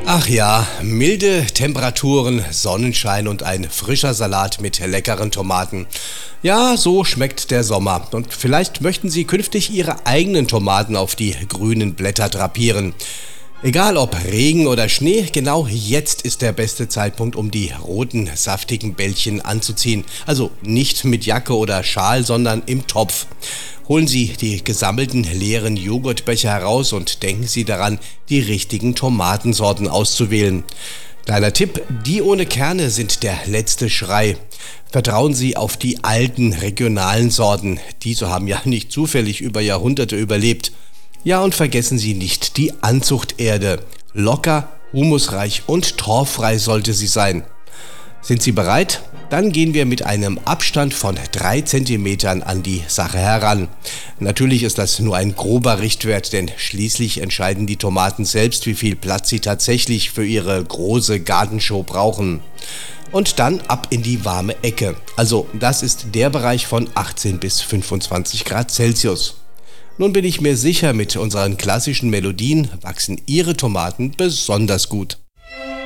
Ach ja, milde Temperaturen, Sonnenschein und ein frischer Salat mit leckeren Tomaten. Ja, so schmeckt der Sommer. Und vielleicht möchten Sie künftig Ihre eigenen Tomaten auf die grünen Blätter drapieren. Egal ob Regen oder Schnee, genau jetzt ist der beste Zeitpunkt, um die roten, saftigen Bällchen anzuziehen. Also nicht mit Jacke oder Schal, sondern im Topf. Holen Sie die gesammelten leeren Joghurtbecher heraus und denken Sie daran, die richtigen Tomatensorten auszuwählen. Kleiner Tipp, die ohne Kerne sind der letzte Schrei. Vertrauen Sie auf die alten regionalen Sorten. Diese haben ja nicht zufällig über Jahrhunderte überlebt. Ja, und vergessen Sie nicht die Anzuchterde. Locker, humusreich und torffrei sollte sie sein. Sind Sie bereit? Dann gehen wir mit einem Abstand von 3 Zentimetern an die Sache heran. Natürlich ist das nur ein grober Richtwert, denn schließlich entscheiden die Tomaten selbst, wie viel Platz sie tatsächlich für ihre große Gartenshow brauchen. Und dann ab in die warme Ecke. Also das ist der Bereich von 18 bis 25 Grad Celsius. Nun bin ich mir sicher, mit unseren klassischen Melodien wachsen Ihre Tomaten besonders gut.